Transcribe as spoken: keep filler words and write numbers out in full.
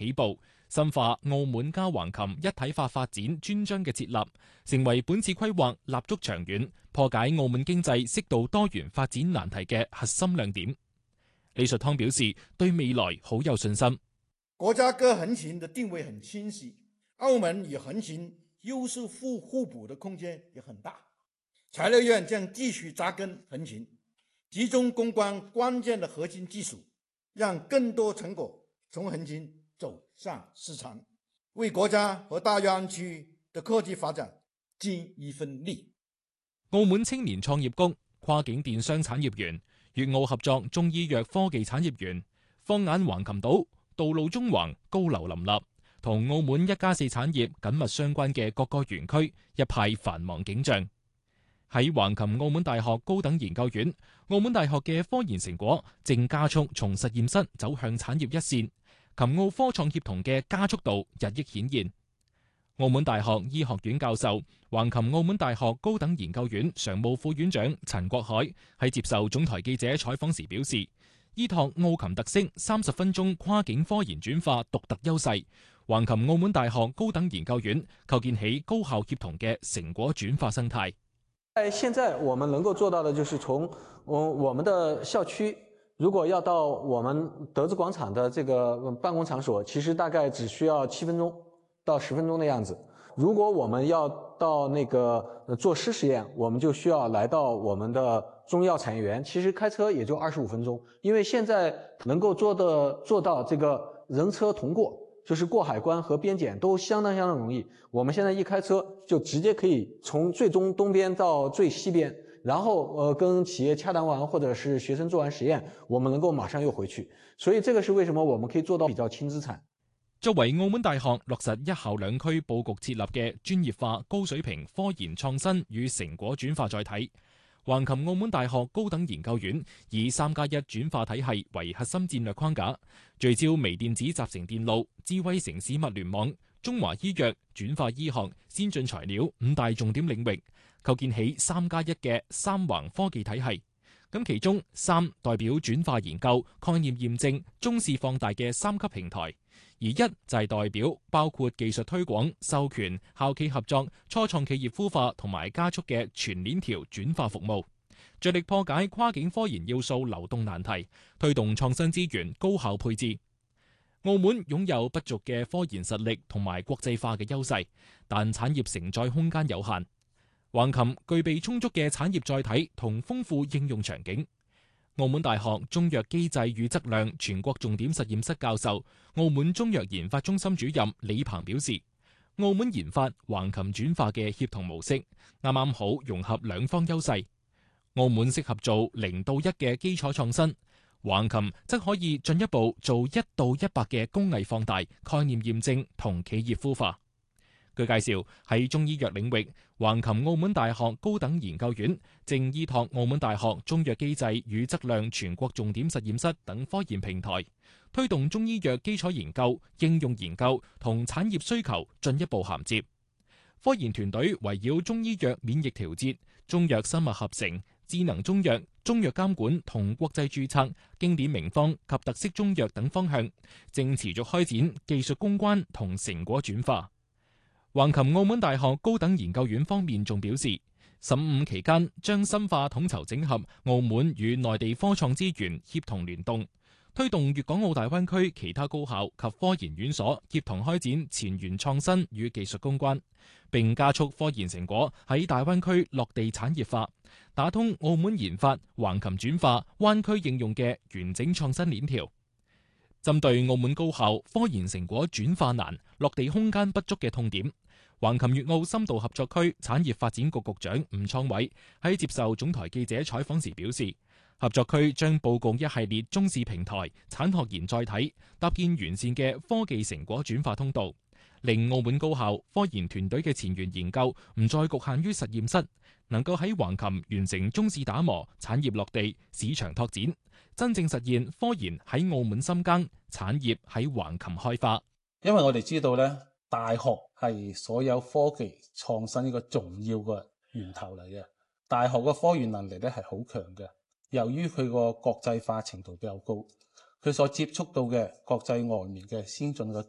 起步，深化澳門加橫琴一體化發展專章嘅設立，成為本次規劃立足長遠、破解澳門經濟適度多元發展難題嘅核心亮點。李術湯表示，對未來好有信心。 國家各橫琴的定位很清晰，澳門與橫琴優勢互互補的空間也很大。材料院將繼續扎根橫琴，集中攻關關鍵的核心技術，讓更多成果從橫琴走向市場，為國家和大灣區的科技發展盡一份力。 澳門青年創業谷、跨境電商產業園、粵澳合作中醫藥科技產業園、放眼橫琴島、道路中橫高樓林立，同澳門一加四產業緊密相關嘅各個園區，一派繁忙景象。喺橫琴澳門大學高等研究院，澳門大學嘅科研成果正加速從實驗室走向產業一線，琴澳科創協同嘅加速度日益顯現。澳門大學醫學院教授、橫琴澳門大學高等研究院常務副院長陳國海喺接受總台記者採訪時表示，依託澳琴特色三十分鐘跨境科研轉化獨特優勢，橫琴澳門大學高等研究院構建起高效協同嘅成果轉化生態。 在現在我們能夠做到的就是從我我們的校區，如果要到我們德智廣場的這個辦公場所，其實大概只需要七分鐘到十分鐘的樣子。如果我們要到那個做濕實驗，我們就需要來到我們的中藥產業園，其實開車也就二十五分鐘。因為現在能夠做的做到這個人車同過，就是過海關和邊檢都相當相當容易。我們現在一開車就直接可以從最東東邊到最西邊，然後呃跟企業洽談完或者是學生做完實驗，我們能夠馬上又回去。所以這個是為什麼我們可以做到比較輕資產。 作為澳門大學落實一校兩區佈局設立嘅專業化高水平科研創新與成果轉化載體，橫琴澳門大學高等研究院以三加一轉化體系為核心戰略框架，聚焦微電子集成電路、智慧城市物聯網、中華醫藥、轉化醫學、先進材料五大重點領域，構建起三加一嘅三橫科技體系。咁其中三代表轉化研究、概念驗證、中試放大嘅三級平台，而一就係代表包括技術推廣、授權、校企合作、初創企業孵化同埋加速嘅全鏈條轉化服務，着力破解跨境科研要素流動難題，推動創新資源高效配置。澳門擁有不俗嘅科研實力同埋國際化嘅優勢，但產業承載空間有限。橫琴具備充足嘅產業載體同豐富應用場景。澳門大學中藥機制與質量全國重點實驗室教授、澳門中藥研發中心主任李鵬表示，澳門研發橫琴轉化嘅協同模式，啱啱好融合兩方優勢。澳門適合做零到一嘅基礎創新，橫琴則可以進一步做一到一百嘅工藝放大、概念驗證同企業孵化。據介紹，喺中醫藥領域，橫琴澳門大學高等研究院正依託澳門大學中藥機制與質量全國重點實驗室等科研平台，推動中醫藥基礎研究、應用研究同產業需求進一步銜接。科研團隊圍繞中醫藥免疫調節、中藥生物合成、智能中藥、中藥監管同國際註冊、經典名方及特色中藥等方向，正持續開展技術攻關同成果轉化。橫琴澳門大學高等研究院方面仲表示，十五期間將深化統籌整合澳門與內地科創資源協同聯動，推動粵港澳大灣區其他高校及科研院所協同開展前沿創新與技術攻關，並加速科研成果喺大灣區落地產業化，打通澳門研發、橫琴轉化、灣區應用嘅完整創新鏈條。針對澳門高校科研成果轉化難、落地空間不足嘅痛點，橫琴粵澳深度合作區產業發展局局長吳創偉喺接受總台記者採訪時表示，合作區將佈局一系列中試平台、產學研載體，搭建完善嘅科技成果轉化通道，令澳門高校科研團隊嘅前沿研究唔再局限於實驗室，能夠喺橫琴完成中試打磨、產業落地、市場拓展，真正實現科研喺澳門深耕，產業喺橫琴開花。 因為我哋知道咧，大學係所有科技創新一個重要嘅源頭嚟嘅。大學嘅科研能力咧係好強嘅，由於佢個國際化程度比較高，佢所接觸到嘅國際外面嘅先進嘅